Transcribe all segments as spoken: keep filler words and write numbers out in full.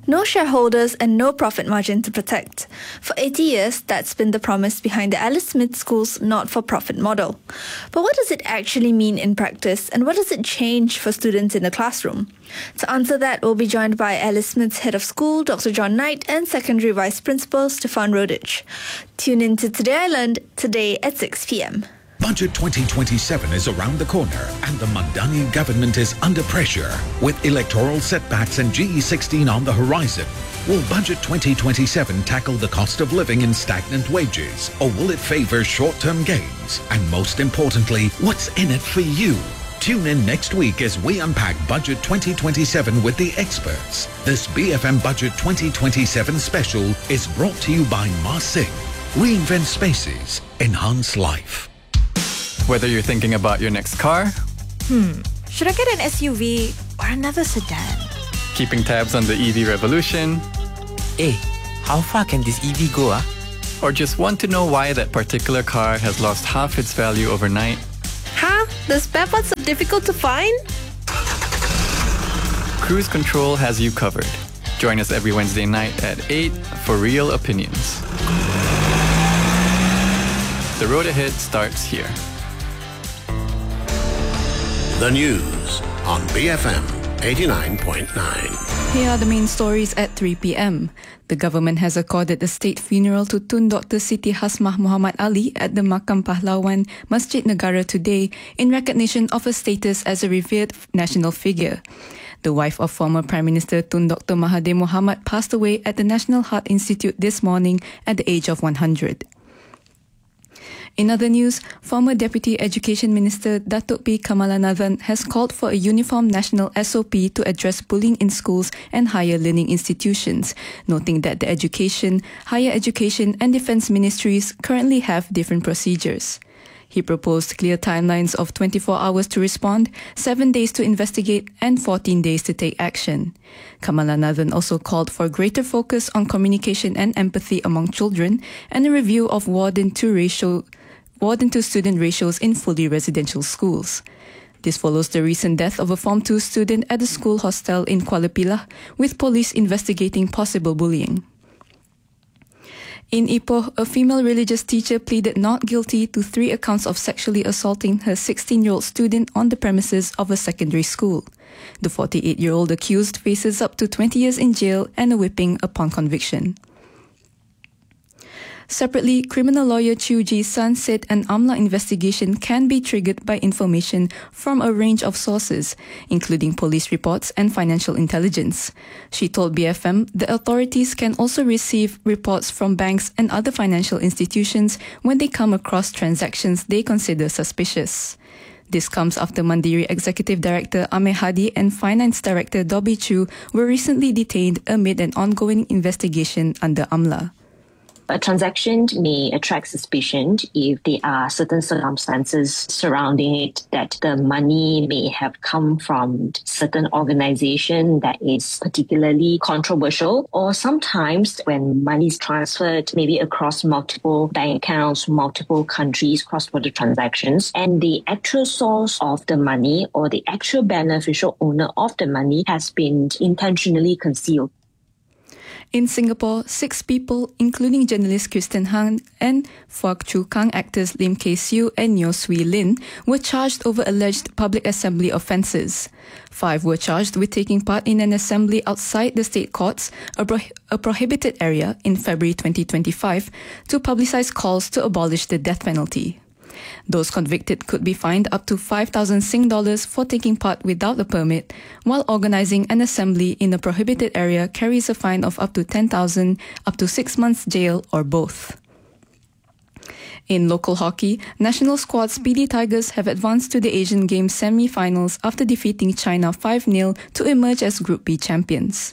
No shareholders and no profit margin to protect. For eighty years, that's been the promise behind the Alice Smith School's not-for-profit model. But what does it actually mean in practice, and what does it change for students in the classroom? To answer that, we'll be joined by Alice Smith's head of school, Doctor John Knight, and secondary vice principal, Stefan Rodich. Tune in to Today I Learned, today at six p.m. Budget twenty twenty-seven is around the corner and the Mandani government is under pressure. With electoral setbacks and G E sixteen on the horizon, will Budget twenty twenty-seven tackle the cost of living and stagnant wages, or will it favour short-term gains? And most importantly, what's in it for you? Tune in next week as we unpack Budget twenty twenty-seven with the experts. This B F M Budget twenty twenty-seven special is brought to you by Mars Singh. Reinvent spaces, enhance life. Whether you're thinking about your next car, Hmm, should I get an S U V or another sedan? keeping tabs on the E V revolution, Hey, how far can this E V go, ah? or just want to know why that particular car has lost half its value overnight, Huh? The spare parts are difficult to find? Cruise Control has you covered. Join us every Wednesday night at eight for Real Opinions. The road ahead starts here. The news on B F M eighty-nine point nine. Here are the main stories at three p.m. The government has accorded a state funeral to Tun Doctor Siti Hasmah Muhammad Ali at the Makam Pahlawan Masjid Negara today in recognition of her status as a revered national figure. The wife of former Prime Minister Tun Doctor Mahathir Mohamad passed away at the National Heart Institute this morning at the age of one hundred. In other news, former Deputy Education Minister Datuk P. Kamalanathan has called for a uniform national S O P to address bullying in schools and higher learning institutions, noting that the Education, Higher Education and Defence Ministries currently have different procedures. He proposed clear timelines of twenty-four hours to respond, seven days to investigate and fourteen days to take action. Kamalanathan also called for greater focus on communication and empathy among children and a review of warden to ratio warden to student ratios in fully residential schools. This follows the recent death of a Form two student at a school hostel in Kuala Pilah, with police investigating possible bullying. In Ipoh, a female religious teacher pleaded not guilty to three accounts of sexually assaulting her sixteen-year-old student on the premises of a secondary school. The forty-eight-year-old accused faces up to twenty years in jail and a whipping upon conviction. Separately, criminal lawyer Chew Ji-san said an AMLA investigation can be triggered by information from a range of sources, including police reports and financial intelligence. She told B F M the authorities can also receive reports from banks and other financial institutions when they come across transactions they consider suspicious. This comes after Mandiri Executive Director Ameh Hadi and Finance Director Dobby Chew were recently detained amid an ongoing investigation under AMLA. A transaction may attract suspicion if there are certain circumstances surrounding it, that the money may have come from certain organization that is particularly controversial, or sometimes when money is transferred maybe across multiple bank accounts, multiple countries, cross-border transactions, and the actual source of the money or the actual beneficial owner of the money has been intentionally concealed. In Singapore, six people, including journalist Kristen Han and Phua Chu Kang actors Lim Kay Siu and Nyo Swee Lin, were charged over alleged public assembly offences. Five were charged with taking part in an assembly outside the state courts, a, pro- a prohibited area, in February twenty twenty-five, to publicise calls to abolish the death penalty. Those convicted could be fined up to five thousand Sing dollars for taking part without a permit, while organising an assembly in a prohibited area carries a fine of up to ten thousand, up to six months jail or both. In local hockey, national squad Speedy Tigers have advanced to the Asian Games semi-finals after defeating China five nil to emerge as Group B champions.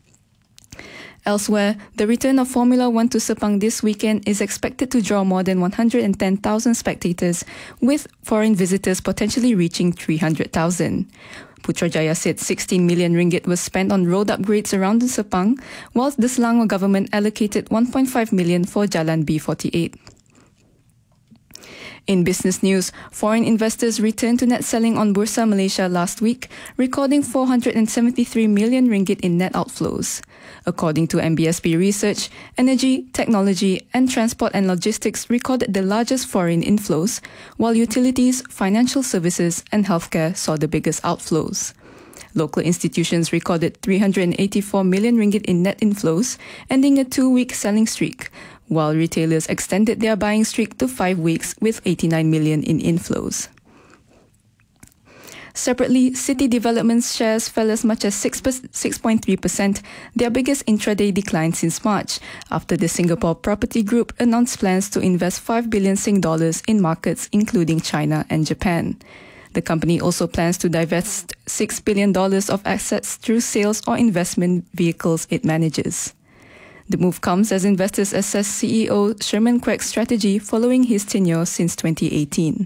Elsewhere, the return of Formula One to Sepang this weekend is expected to draw more than one hundred ten thousand spectators, with foreign visitors potentially reaching three hundred thousand. Putrajaya said sixteen million ringgit was spent on road upgrades around the Sepang, whilst the Selangor government allocated one point five million for Jalan B forty-eight. In business news, foreign investors returned to net selling on Bursa Malaysia last week, recording four hundred seventy-three million ringgit in net outflows. According to M B S P research, energy, technology, and transport and logistics recorded the largest foreign inflows, while utilities, financial services, and healthcare saw the biggest outflows. Local institutions recorded three hundred eighty-four million ringgit in net inflows, ending a two-week selling streak, while retailers extended their buying streak to five weeks with eighty-nine million in inflows. Separately, City Development's shares fell as much as six point three percent, their biggest intraday decline since March, after the Singapore Property Group announced plans to invest five billion Sing dollars in markets including China and Japan. The company also plans to divest six billion dollars of assets through sales or investment vehicles it manages. The move comes as investors assess C E O Sherman Quek's strategy following his tenure since twenty eighteen.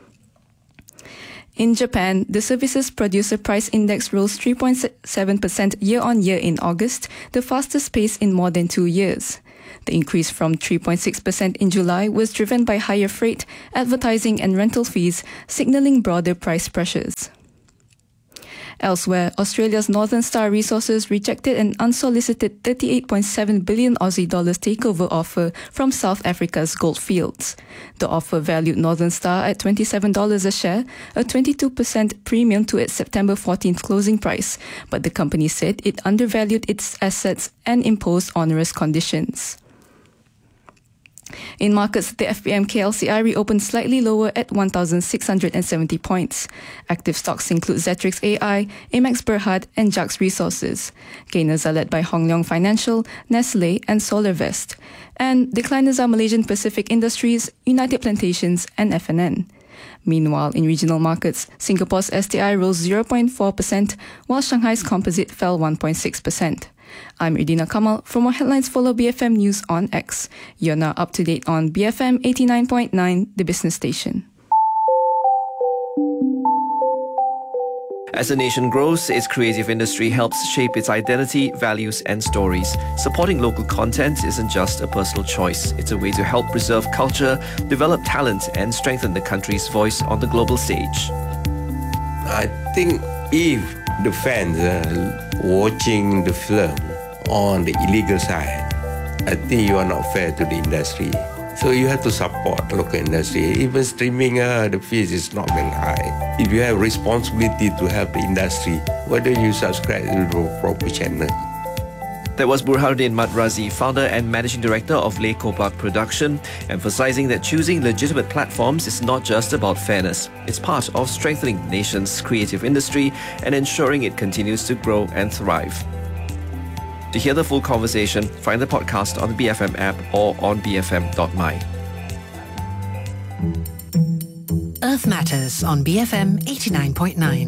In Japan, the Services Producer Price Index rose three point seven percent year-on-year in August, the fastest pace in more than two years. The increase from three point six percent in July was driven by higher freight, advertising and rental fees, signalling broader price pressures. Elsewhere, Australia's Northern Star Resources rejected an unsolicited thirty-eight point seven billion Aussie dollars takeover offer from South Africa's Goldfields. The offer valued Northern Star at twenty-seven dollars a share, a twenty-two percent premium to its September fourteenth closing price, but the company said it undervalued its assets and imposed onerous conditions. In markets, the F B M K L C I reopened slightly lower at one thousand six hundred seventy points. Active stocks include Zetrix A I, Amex Berhad, and Jax Resources. Gainers are led by Hong Leong Financial, Nestle, and SolarVest. And decliners are Malaysian Pacific Industries, United Plantations, and F N N. Meanwhile, in regional markets, Singapore's S T I rose zero point four percent, while Shanghai's Composite fell one point six percent. I'm Idina Kamal. For more headlines, follow B F M News on X. You're now up to date on B F M eighty-nine point nine, the business station. As a nation grows, its creative industry helps shape its identity, values, and stories. Supporting local content isn't just a personal choice. It's a way to help preserve culture, develop talent, and strengthen the country's voice on the global stage. I think if the fans are watching the film on the illegal side, I think you are not fair to the industry. So you have to support the local industry. Even streaming, uh, the fees is not very high. If you have responsibility to help the industry, why don't you subscribe to the proper channel? That was Burhanuddin Madrazi, founder and managing director of Le Kopak Production, emphasizing that choosing legitimate platforms is not just about fairness. It's part of strengthening the nation's creative industry and ensuring it continues to grow and thrive. To hear the full conversation, find the podcast on the B F M app or on b f m dot my. Earth Matters on B F M eighty-nine point nine.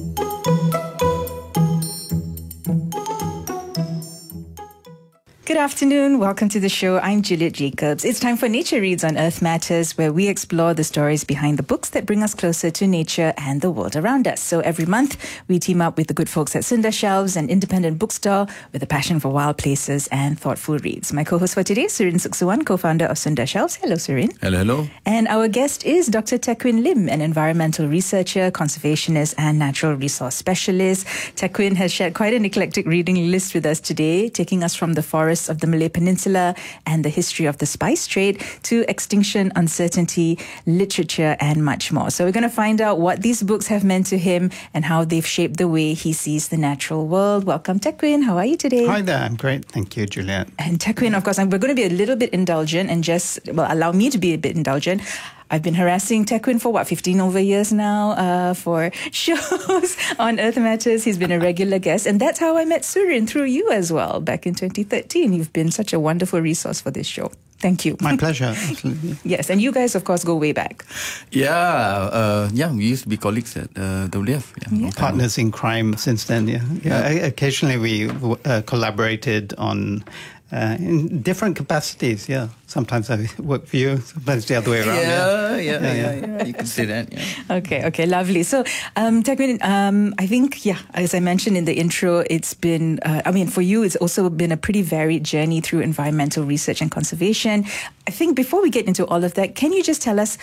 Good afternoon. Welcome to the show. I'm Juliet Jacobs. It's time for Nature Reads on Earth Matters, where we explore the stories behind the books that bring us closer to nature and the world around us. So every month, we team up with the good folks at Sunda Shelves, an independent bookstore with a passion for wild places and thoughtful reads. My co-host for today, Surin Suksuwan, co-founder of Sunda Shelves. Hello, Surin. Hello, hello. And our guest is Doctor Tequin Lim, an environmental researcher, conservationist, and natural resource specialist. Tequin has shared quite an eclectic reading list with us today, taking us from the forest of the Malay Peninsula and the history of the spice trade to extinction, uncertainty, literature, and much more. So we're going to find out what these books have meant to him and how they've shaped the way he sees the natural world. Welcome, Tequin. How are you today? Hi there. I'm great. Thank you, Juliet. And Tequin, of course, we're going to be a little bit indulgent and just, well, allow me to be a bit indulgent. I've been harassing Tequin for what, fifteen over years now uh, for shows on Earth Matters. He's been a regular guest. And that's how I met Surin, through you as well, back in twenty thirteen. You've been such a wonderful resource for this show. Thank you. My pleasure. Absolutely. Yes, and you guys, of course, go way back. Yeah, uh, yeah, we used to be colleagues at uh, W F. Yeah, yeah. Partners in crime since then, yeah. yeah. yeah. Occasionally we uh, collaborated on Uh, in different capacities, yeah. Sometimes I work for you, sometimes the other way around. Yeah, yeah, yeah, yeah, yeah, yeah. You can say that, yeah. Okay, okay, lovely. So, um, Tequin, um, I think, yeah, as I mentioned in the intro, it's been, uh, I mean, for you, it's also been a pretty varied journey through environmental research and conservation. I think before we get into all of that, can you just tell us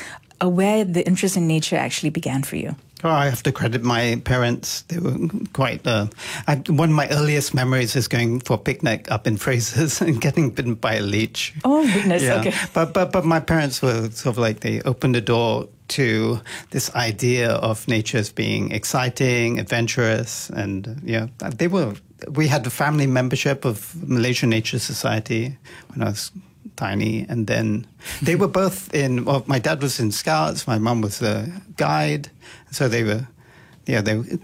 uh, where the interest in nature actually began for you? Oh, I have to credit my parents. They were quite... Uh, I, one of my earliest memories is going for a picnic up in Fraser's and getting bitten by a leech. Oh, goodness, yeah. okay. But, but, but my parents were sort of like, they opened the door to this idea of nature as being exciting, adventurous, and, uh, yeah, they were... We had a family membership of Malaysian Nature Society when I was tiny, and then they were both in, well, my dad was in Scouts, my mum was a guide, so they were, yeah, they were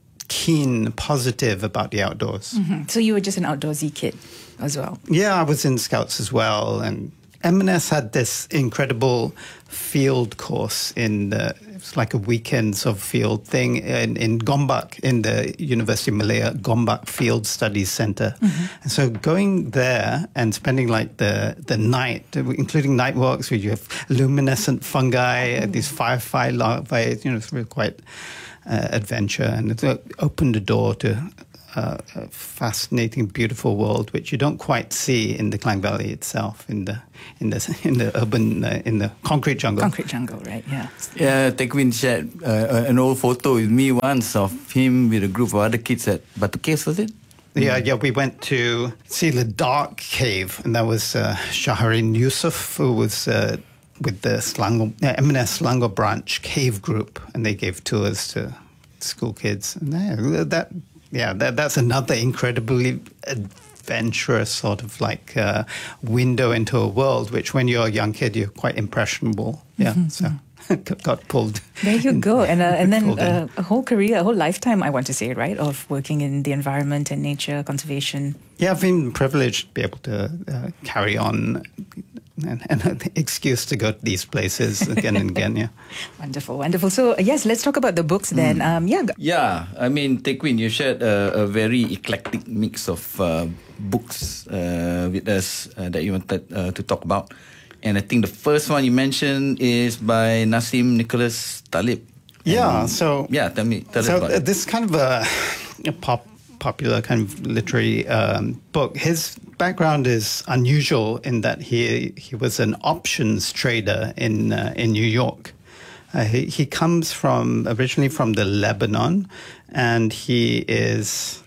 keen, positive about the outdoors. Mm-hmm. So you were just an outdoorsy kid as well? Yeah, I was in Scouts as well, and M N S had this incredible field course in the, it was like a weekend sort of field thing in, in Gombak, in the University of Malaya Gombak Field Studies Center. Mm-hmm. And so going there and spending like the, the night, including night walks where you have luminescent fungi, mm-hmm. these firefly larvae, you know, it's really quite uh, adventure, and it opened the door to Uh, a fascinating, beautiful world which you don't quite see in the Klang Valley itself, in the in the in the urban uh, in the concrete jungle. Concrete jungle, right? Yeah. Yeah, Tekwin shared uh, an old photo with me once of him with a group of other kids at Batu Caves, was it? Yeah, yeah. We went to see the Dark Cave, and that was uh, Shaharin Yusuf, who was uh, with the Selangor, uh, M N S Selangor branch cave group, and they gave tours to school kids. And yeah, that. Yeah, that, that's another incredibly adventurous sort of like uh, window into a world, which when you're a young kid, you're quite impressionable. Yeah, mm-hmm. so got pulled. There you go. And uh, and then uh, a whole career, a whole lifetime, I want to say, right, of working in the environment and nature conservation. Yeah, I've been privileged to be able to uh, carry on and, and an excuse to go to these places again and again, yeah. Wonderful, wonderful. So, yes, let's talk about the books then. Mm. Um, yeah. Yeah, I mean, Tekwin, you shared a, a very eclectic mix of uh, books uh, with us uh, that you wanted uh, to talk about. And I think the first one you mentioned is by Nassim Nicholas Taleb. Yeah, and, so... Yeah, tell me, tell so us about uh, it. This kind of a, a pop... popular kind of literary um, book. His background is unusual in that he he was an options trader in uh, in New York. Uh, he he comes from originally from the Lebanon, and he is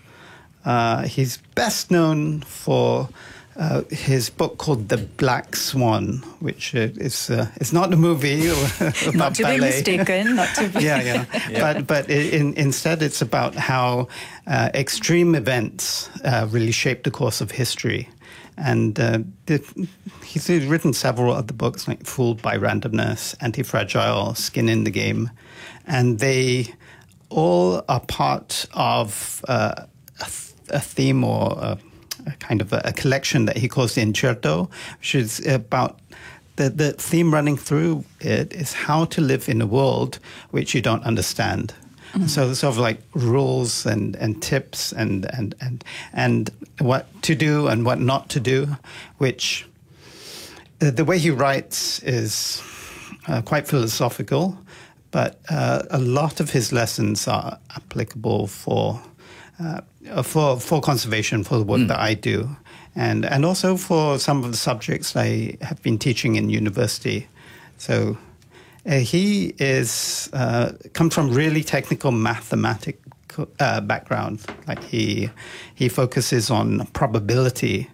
uh, he's best known for uh, his book called The Black Swan, which is uh, it's not a movie about not to ballet. be mistaken. Not to be. yeah, yeah, yeah. But but in, instead, it's about how uh, extreme events uh, really shape the course of history. And uh, the, he's written several other books like Fooled by Randomness, Anti-Fragile, Skin in the Game, and they all are part of uh, a, a theme or a, a kind of a, a collection that he calls the Incerto, which is about the, the theme running through it is how to live in a world which you don't understand. Mm-hmm. So sort of like rules and, and tips and, and, and, and what to do and what not to do, which uh, the way he writes is uh, quite philosophical, but uh, a lot of his lessons are applicable for uh, for for conservation, for the work mm. that I do, and and also for some of the subjects I have been teaching in university. So uh, he is uh, comes from really technical mathematical uh, background. Like he he focuses on probability,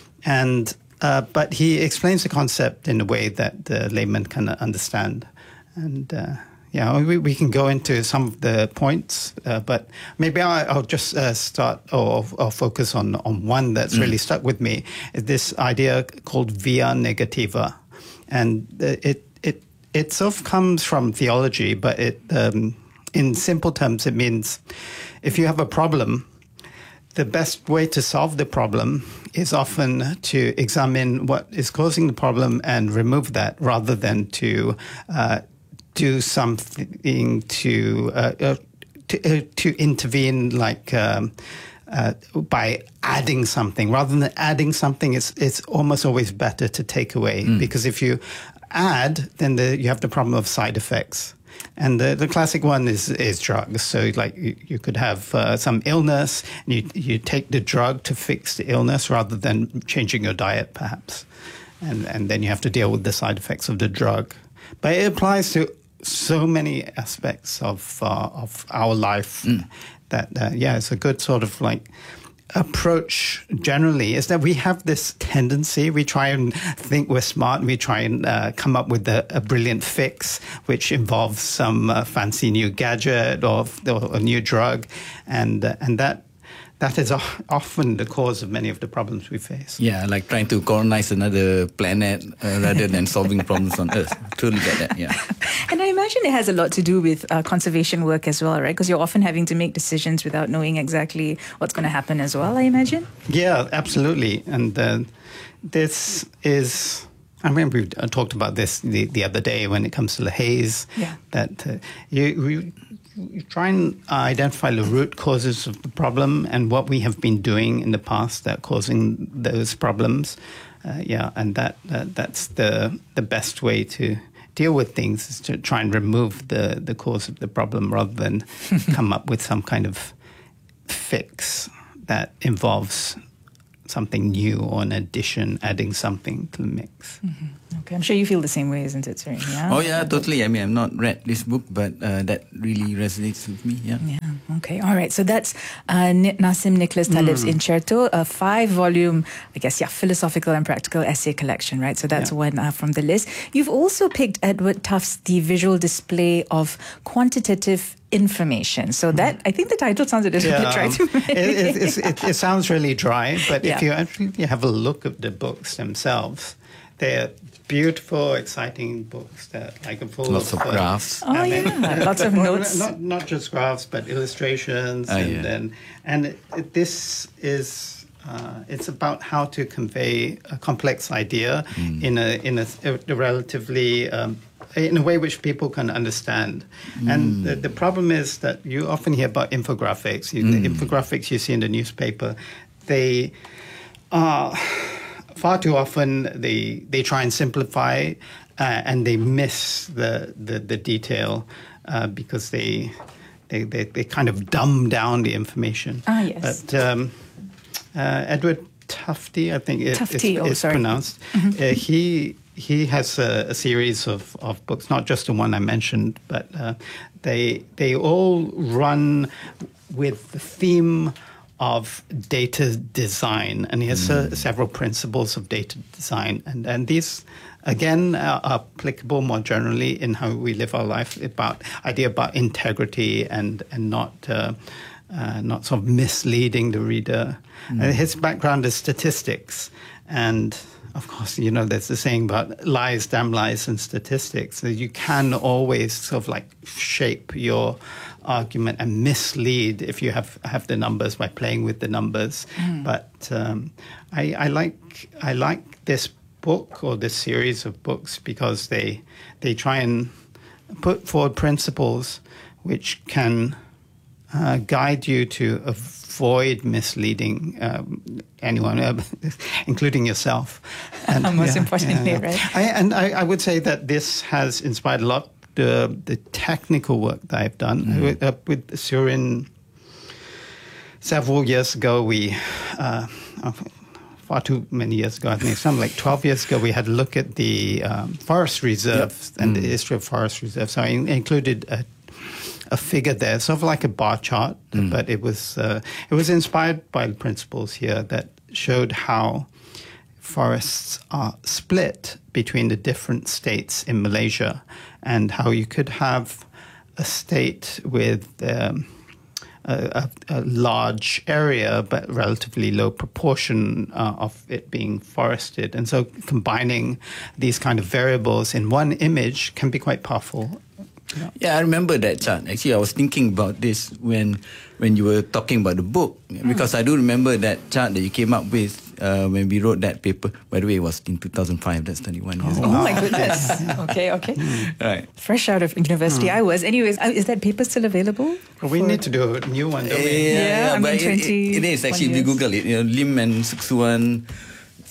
and uh, but he explains the concept in a way that the layman can understand, and. Uh, Yeah, we, we can go into some of the points, uh, but maybe I, I'll just uh, start or, or focus on, on one that's mm. really stuck with me. This idea called via negativa, and it it it sort of comes from theology, but it um, in simple terms it means if you have a problem, the best way to solve the problem is often to examine what is causing the problem and remove that, rather than to uh, do something to uh, uh, to, uh, to intervene, like um, uh, by adding something. Rather than adding something, it's it's almost always better to take away, mm. because if you add, then the, you have the problem of side effects. And the, the classic one is, is drugs. So like you, you could have uh, some illness, and you you take the drug to fix the illness rather than changing your diet, perhaps, and and then you have to deal with the side effects of the drug. but it applies to so many aspects of uh, of our life mm. that uh, yeah, it's a good sort of like approach generally is that we have this tendency, we try and think we're smart, we try and uh, come up with a, a brilliant fix which involves some uh, fancy new gadget or, or a new drug, and uh, and that that is often the cause of many of the problems we face. Yeah, like trying to colonize another planet uh, rather than solving problems on Earth. Totally get that, yeah. And I imagine it has a lot to do with uh, conservation work as well, right? Because you're often having to make decisions without knowing exactly what's going to happen as well, I imagine? Yeah, absolutely. And uh, this is... I remember we talked about this the, the other day when it comes to the haze, yeah. that uh, you... you You try and identify the root causes of the problem and what we have been doing in the past that causing those problems. Uh, yeah, and that uh, that's the the best way to deal with things, is to try and remove the, the cause of the problem rather than come up with some kind of fix that involves something new or an addition, adding something to the mix. Mm-hmm. Okay, I'm sure you feel the same way, isn't it, Surin? Yeah? Oh, yeah, totally. I mean, I've not read this book, but uh, that really resonates with me, yeah. Yeah, okay, all right. So that's uh, Nassim Nicholas Taleb's mm. Incerto, a five-volume, I guess, yeah, philosophical and practical essay collection, right? So that's yeah. one uh, from the list. You've also picked Edward Tufte's The Visual Display of Quantitative Information. So that, I think the title sounds a little yeah, bit dry to me. it, it, it, it sounds really dry, but yeah. if you actually have a look at the books themselves, they're beautiful, exciting books that like full lots of, of graphs. Oh, I mean, yeah, lots of notes. Not not just graphs, but illustrations, oh, and yeah. then and it, it, this is uh, it's about how to convey a complex idea mm. in a in a, a relatively um, in a way which people can understand. Mm. And the, the problem is that you often hear about infographics. You, mm. The infographics you see in the newspaper, they are. Far too often they they try and simplify uh, and they miss the the, the detail uh, because they, they they they kind of dumb down the information. Ah, yes. But um, uh, Edward Tufte, I think it, Tufte, it's, oh, it's sorry. pronounced. Mm-hmm. Uh, he he has a, a series of, of books, not just the one I mentioned, but uh, they they all run with the theme of data design, and he has mm. uh, several principles of data design, and and these again are applicable more generally in how we live our life, about idea about integrity and and not uh, uh, not sort of misleading the reader. Mm. Uh, his background is statistics, and of course, you know, there's the saying about lies, damn lies, and statistics. So you can always sort of like shape your argument and mislead if you have, have the numbers by playing with the numbers. Mm. But um, I, I like I like this book or this series of books because they they try and put forward principles which can uh, guide you to avoid misleading um, anyone, uh, including yourself. And, Most yeah, importantly, yeah, yeah. right? I, and I, I would say that this has inspired a lot the the technical work that I've done. Mm. With, uh, with Surin, several years ago, we, uh, far too many years ago, I think something like twelve years ago, we had a look at the um, forest reserves yep. and mm. the history of forest reserves. So I included a a figure there, sort of like a bar chart, mm. but it was uh, it was inspired by the principles here that showed how forests are split between the different states in Malaysia, and how you could have a state with um, a, a, a large area but relatively low proportion uh, of it being forested. And so combining these kind of variables in one image can be quite powerful. Yeah. yeah, I remember that chart. Actually, I was thinking about this when when you were talking about the book, because I do remember that chart that you came up with uh, when we wrote that paper. By the way, it was in two thousand five. That's twenty-one years ago. Oh, oh my goodness. Okay, okay. Right. Fresh out of university, mm. I was. Anyways, is that paper still available? Well, we need to do a new one, don't we? Yeah, yeah, yeah I but mean, it, it, it is actually, if you Google it, you know, Lim and Suksuan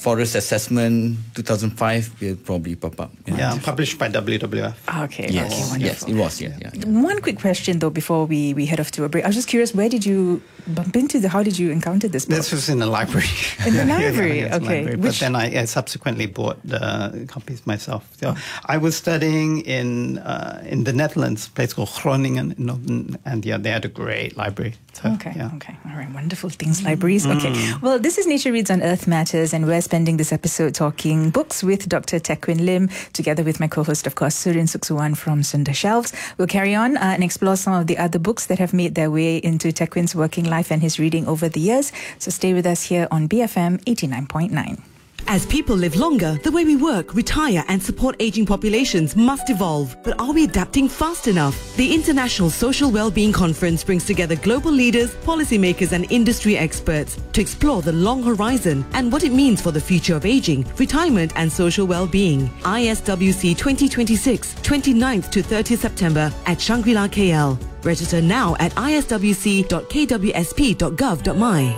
Forest Assessment two thousand five will probably pop up. Yeah, published by W W F. Okay, Yes, okay, wonderful. yes, it was. Yeah, yeah. One quick question though before we, we head off to a break. I was just curious, where did you bump into the, how did you encounter this book? This was in the library. In the Yeah, library, yeah, it's okay. library. But Which- then I, I subsequently bought the copies myself. So I was studying in uh, in the Netherlands, a place called Groningen, in Northern, and yeah, they had a great library. So, Okay, yeah. okay. All right, wonderful things, libraries. Okay. Mm. Well, this is Nature Reads on Earth Matters, and we're spending this episode talking books with Doctor Tekwin Lim, together with my co-host, of course, Surin Suksuwan from Sunda Shelves. We'll carry on uh, and explore some of the other books that have made their way into Tekwin's working life and his reading over the years. So stay with us here on B F M eighty-nine point nine. As people live longer, the way we work, retire and support aging populations must evolve. But are we adapting fast enough? The International Social Wellbeing Conference brings together global leaders, policymakers and industry experts to explore the long horizon and what it means for the future of aging, retirement and social well-being. I S W C twenty twenty-six, twenty-ninth to thirtieth September at Shangri-La K L. Register now at i s w c dot k w s p dot gov dot m y.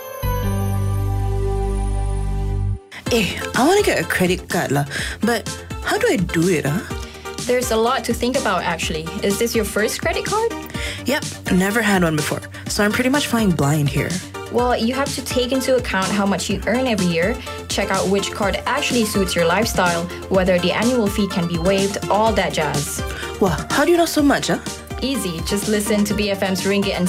Hey, I want to get a credit card lah, but how do I do it ah? There's a lot to think about actually. Is this your first credit card? Yep, never had one before, so I'm pretty much flying blind here. Well, you have to take into account how much you earn every year, check out which card actually suits your lifestyle, whether the annual fee can be waived, all that jazz. Wow, how do you know so much ah? Easy, just listen to B F M's Ringgit and